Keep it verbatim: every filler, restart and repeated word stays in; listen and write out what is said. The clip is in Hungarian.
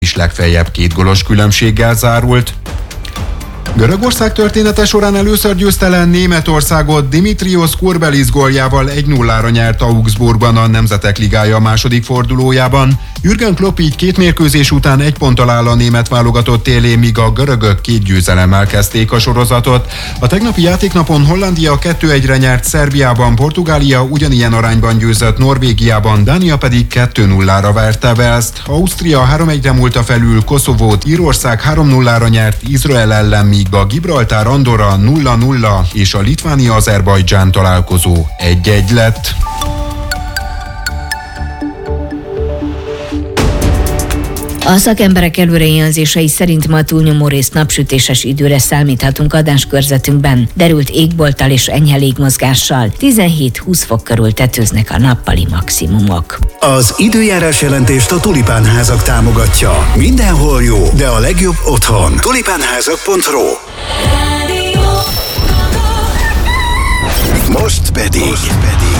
is legfeljebb két gólos különbséggel zárult. Görögország története során először győzte le Németországot, Dimitrios Kurbelis góljával egy nullára nyert Augsburgban a Nemzetek Ligája második fordulójában. Jürgen Klopp így két mérkőzés után egy ponttal áll a német válogatott élén, míg a görögök két győzelemmel kezdték a sorozatot. A tegnapi játéknapon Hollandia kettő egyre nyert Szerbiában, Portugália ugyanilyen arányban győzött Norvégiában, Dánia pedig kettő nullára verte Walest. Ausztria három egyre múlta felül Koszovót, Írország három nullára nyert Izrael ellen, míg a Gibraltár Andorra nulla nulla és a Litvánia-Azerbajdzsán találkozó egy egy lett. A szakemberek előrejelzései szerint ma túlnyomórészt napsütéses időre számíthatunk adáskörzetünkben. Derült égbolttal és enyhe légmozgással. tizenhét-húsz fok körül tetőznek a nappali maximumok. Az időjárás jelentést a Tulipán házak támogatja. Mindenhol jó, de a legjobb otthon. tulipánházak pont ro. Most pedig